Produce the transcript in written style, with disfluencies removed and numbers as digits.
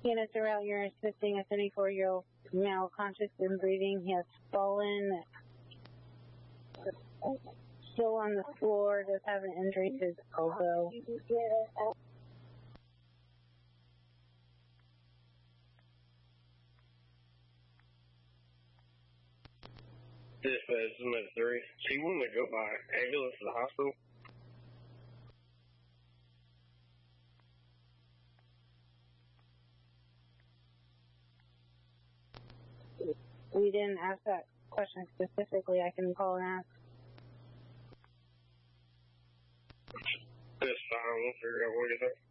Units are out. You're assisting a 34-year-old male conscious and breathing. He has fallen, still on the floor, does have an injury to his elbow. Dispatch number 3. So you want to go by ambulance to the hospital? We didn't ask that question specifically. I can call and ask. That's fine. We'll figure out what it is.